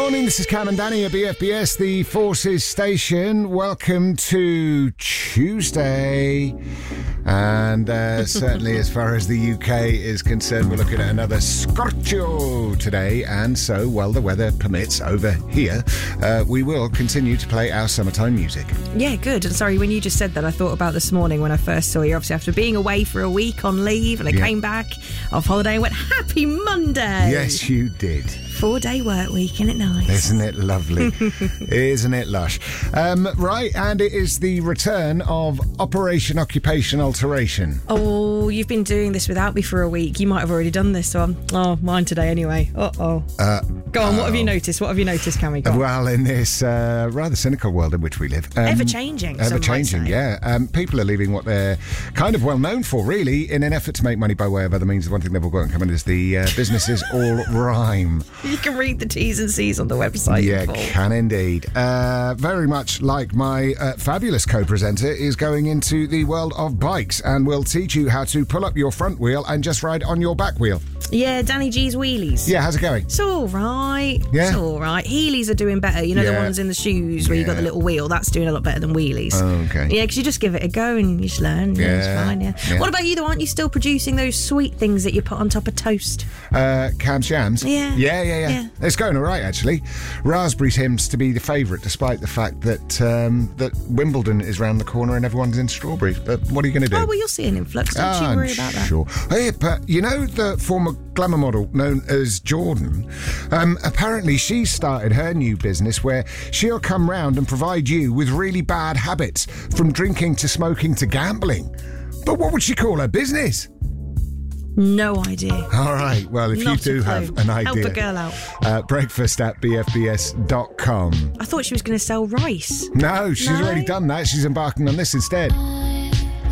Morning, this is Cam and Danny at BFBS, the Forces Station. Welcome to Tuesday. And certainly as far as the UK is concerned, we're looking at another scorcho today. And so, while the weather permits over here, we will continue to play our summertime music. Yeah, good. And sorry, when you just said that, I thought about this morning when I first saw you, obviously after being away for a week on leave, and I came back off holiday and went, Happy Monday! Yes, you did. 4-day work week, isn't it nice? Isn't it lovely? Isn't it lush? Right, and it is the return of Operation Occupation Alteration. Oh, you've been doing this without me for a week. You might have already done this one. Oh, mine today anyway. Uh-oh. Go on, what have you noticed? What have you noticed, Cammy? Well, in this rather cynical world in which we live. Ever-changing, Ever-changing, yeah. People are leaving what they're kind of well known for, really, in an effort to make money by way of other means. The one thing they've all got in common is the businesses all rhyme. You can read the T's and C's on the website. Yeah, can indeed. Very much like my fabulous co-presenter is going into the world of bikes and will teach you how to pull up your front wheel and just ride on your back wheel. Yeah, Danny G's wheelies. Yeah, how's it going? It's all right. Yeah. It's all right. Heelys are doing better. You know, the ones in the shoes where you've got the little wheel. That's doing a lot better than wheelies. Oh, okay. Yeah, because you just give it a go and you just learn. Yeah, it's fine, yeah. What about you, though? Aren't you still producing those sweet things that you put on top of toast? Cam Shams? Yeah. Yeah. It's going all right, actually. Raspberry seems to be the favourite, despite the fact that that Wimbledon is round the corner and everyone's in strawberries. But what are you going to do? Oh, well, you'll see an influx. Don't you worry about that. Sure. Hey, but you know the former glamour model known as Jordan? Apparently she started her new business where she'll come round and provide you with really bad habits, from drinking to smoking to gambling. But what would she call her business? No idea. All right. Well, if Not you do have an idea, help a girl out. breakfast at bfbs.com. I thought she was going to sell rice. No, she's already done that. She's embarking on this instead.